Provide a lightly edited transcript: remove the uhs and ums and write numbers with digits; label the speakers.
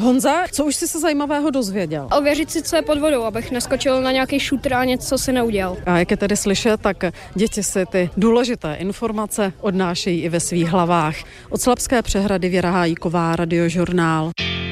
Speaker 1: Honza, co už jsi se zajímavého dozvěděl?
Speaker 2: Ověřit si, co je pod vodou, abych neskočil na nějaký šutr a něco si neudělal.
Speaker 1: A jak je tedy slyšet, tak děti si ty důležité informace odnášejí i ve svých hlavách. Od Slabské přehrady Věra Hájíková, Radiožurnál.